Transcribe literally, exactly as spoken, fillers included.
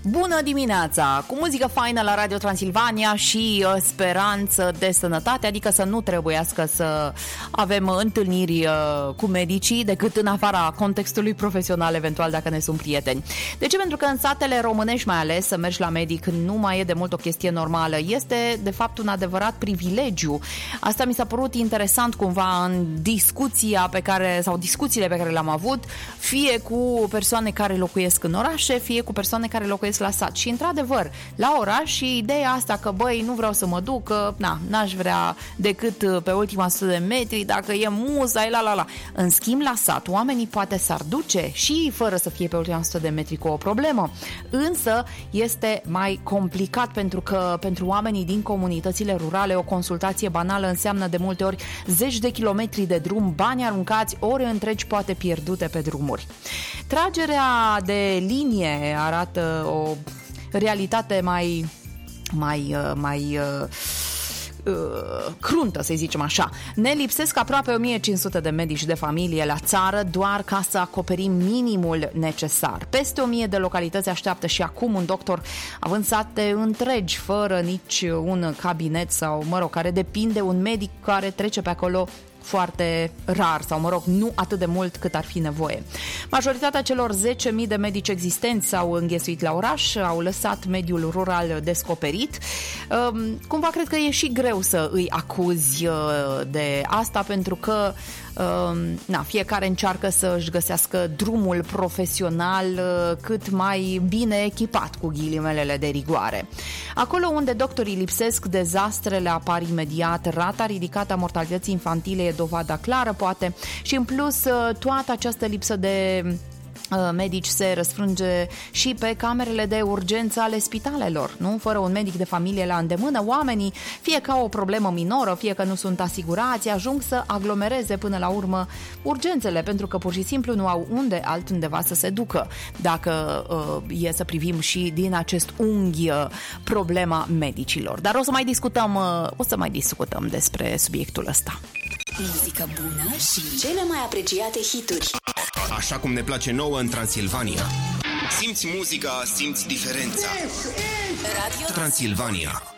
Bună dimineața! Cu muzică faină la Radio Transilvania și uh, speranță de sănătate, adică să nu trebuiască să avem întâlniri uh, cu medicii decât în afara contextului profesional, eventual dacă ne sunt prieteni. De ce? Pentru că în satele românești mai ales să mergi la medic nu mai e de mult o chestie normală. Este de fapt un adevărat privilegiu. Asta mi s-a părut interesant cumva în discuția pe care, sau discuțiile pe care le-am avut, fie cu persoane care locuiesc în orașe, fie cu persoane care locuiesc la sat. Și într-adevăr, la oraș și ideea asta că băi, nu vreau să mă duc, că na, n-aș vrea decât pe ultima sută de metri, dacă e muza, la la la. În schimb, la sat, oamenii poate s-ar duce și fără să fie pe ultima sută de metri cu o problemă. Însă este mai complicat pentru că pentru oamenii din comunitățile rurale o consultație banală înseamnă de multe ori zeci de kilometri de drum, bani aruncați, ore întregi poate pierdute pe drumuri. Tragerea de linie arată o realitate mai mai mai uh, cruntă, să zicem așa. Ne lipsesc aproape o mie cinci sute de medici de familie la țară doar ca să acoperim minimul necesar. Peste o mie de localități așteaptă și acum un doctor, având sate întregi fără nici un cabinet sau, mă rog, care depinde un medic care trece pe acolo foarte rar sau, mă rog, nu atât de mult cât ar fi nevoie. Majoritatea celor zece mii de medici existenți s-au înghesuit la oraș, au lăsat mediul rural descoperit. Cumva cred că e și greu să îi acuzi de asta, pentru că na, fiecare încearcă să își găsească drumul profesional cât mai bine echipat, cu ghilimelele de rigoare. Acolo unde doctorii lipsesc, dezastrele apar imediat, rata ridicată a mortalității infantile e dovada clară, poate, și în plus toată această lipsă de medici se răsfrânge și pe camerele de urgență ale spitalelor, nu? Fără un medic de familie la îndemână, oamenii, fie că au o problemă minoră, fie că nu sunt asigurați, ajung să aglomereze până la urmă urgențele, pentru că pur și simplu nu au unde altundeva să se ducă, dacă uh, e să privim și din acest unghi uh, problema medicilor. Dar o să mai discutăm, uh, o să mai discutăm despre subiectul ăsta. Muzică bună și cele mai apreciate hituri. Așa cum ne place nouă în Transilvania. Simți muzica, simți diferența. Radio Transilvania.